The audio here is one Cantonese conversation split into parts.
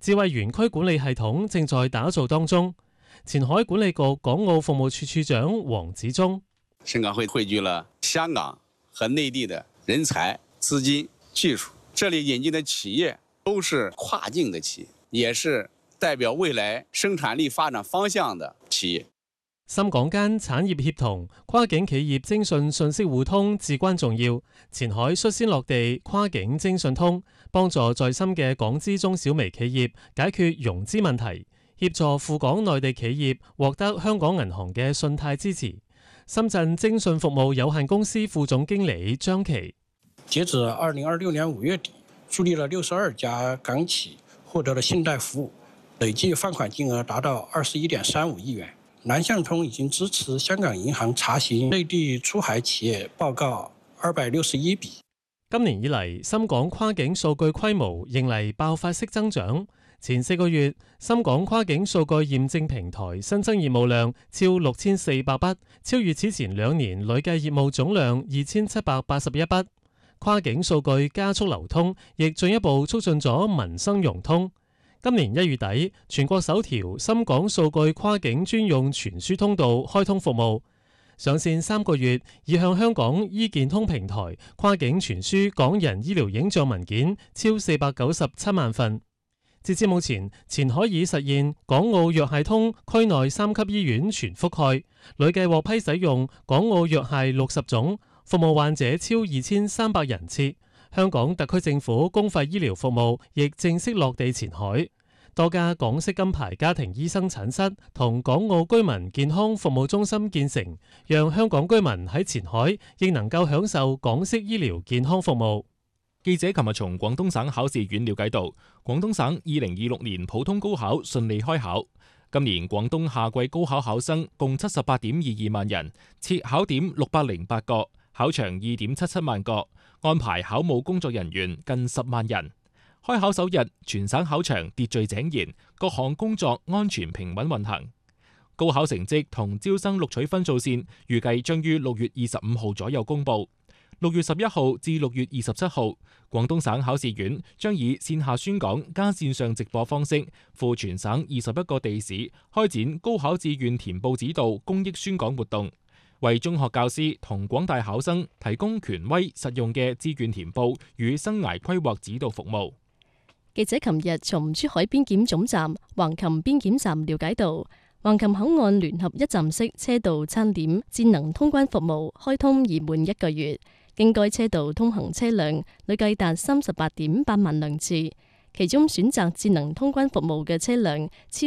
智慧園區管理系統正在打造當中。前海管理局港澳服務處處長黃子忠： 深港會匯聚了香港和內地的人才、資金、技術，這裡引進的企業都是跨境的企業，也是代表未來生產力發展方向的企業。 深港間產業協同、跨境企業徵信信息互通至關重要。前海率先落地跨境徵信通，幫助在深嘅港資中小微企業解決融資問題，協助赴港內地企業獲得香港銀行嘅信貸支持。深圳徵信服務有限公司副總經理張琪： 截至2026年5月底，助力了62家港企獲得了信貸服務，累計放款金額達到21.35億元。南向通已經支持香港銀行查詢內地出海企業報告261筆。 今年以嚟，深港跨境數據規模迎嚟爆發式增長。前4個月，深港跨境數據驗證平台新增業務量超6400筆，超越此前2年累計業務總量2781筆。跨境數據加速流通，亦進一步促進咗民生融通。今年1月底，全國首條深港數據跨境專用傳輸通道開通服務，上線3個月，已向香港醫健通平台跨境傳輸港人醫療影像文件超497萬份。截至目前，前海已實現港澳藥械通區內3級醫院全覆蓋，累計獲批使用港澳藥械60種，服務患者超2300人次。香港特區政府公費醫療服務亦正式落地前海，多家港式金牌家庭醫生診室同港澳居民健康服務中心建成，讓香港居民喺前海亦能夠享受港式醫療健康服務。 記者琴日從廣東省考試院了解到，廣東省2026年普通高考順利開考。今年廣東夏季高考考生共78.22萬人，設考點608個，考場2.77萬個，安排考務工作人員近10萬人。開考首日，全省考場秩序井然，各項工作安全平穩運行。高考成績同招生錄取分數線預計將於6月25號左右公佈。6月11號至6月27號，廣東省考試院將以線下宣講加線上直播方式，赴全省21個地市開展高考志願填報指導公益宣講活動，為中學教師同廣大考生提供權威實用嘅志願填報與生涯規劃指導服務。 記者琴日從珠海邊檢總站橫琴邊檢站了解到，橫琴口岸聯合一站式車道餐點智能通關服務開通已滿1個月，經該車道通行車輛累計達38.8萬輛次，其中選擇智能通關服務嘅車輛超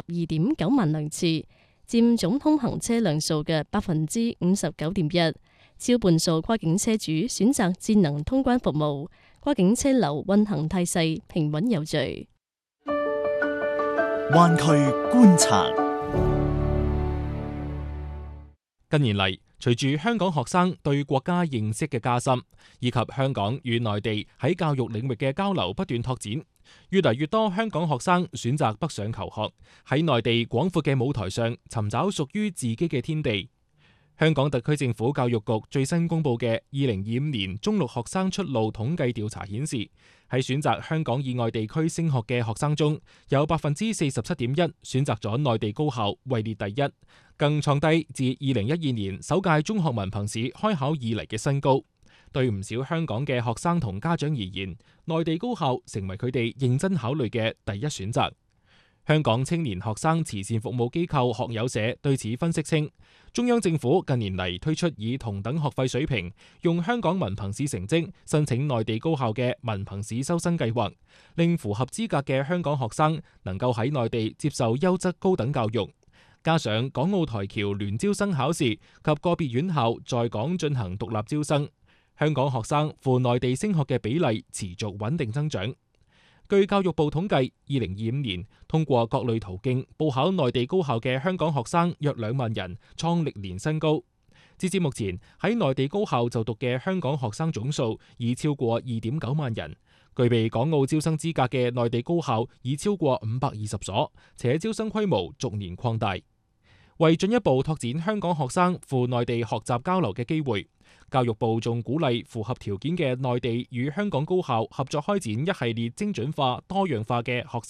22.9萬輛次，佔總通行車輛數嘅59.1%，超半數跨境車主選擇智能通關服務，跨境車流運行態勢平穩有序。 灣區觀察。 近年嚟，隨住香港學生對國家認識嘅加深，以及香港與內地喺教育領域嘅交流不斷拓展，越嚟越多香港學生選擇北上求學，喺內地廣闊嘅舞台上尋找屬於自己嘅天地。香港特區政府教育局最新公布嘅2025年中六學生出路統計調查顯示，喺選擇香港以外地區升學嘅學生中，有47.1%選擇咗內地高校，位列第一，更創低自2012年首屆中學文憑試開考以嚟嘅新高。對唔少香港嘅學生同家長而言，內地高校成為佢哋認真考慮嘅第一選擇。香港青年學生慈善服務機構學友社對此分析稱，中央政府近年嚟推出以同等學費水平用香港文憑試成績申請內地高校嘅文憑試收生計劃，令符合資格嘅香港學生能夠喺內地接受優質高等教育。加上港澳台僑聯招生考試及個別院校在港進行獨立招生，香港學生赴內地升學嘅比例持續穩定增長。據教育部統計，2025年通過各類途徑報考內地高校嘅香港學生約2萬人，創歷年新高。截至目前，喺內地高校就讀嘅香港學生總數已超過2.9萬人，具備港澳招生資格嘅內地高校已超過520所，且招生規模逐年擴大。為進一步拓展香港學生赴內地學習交流嘅機會，教育部仲鼓勵符合條件嘅內地與香港高校合作開展一系列精準化、多樣化嘅學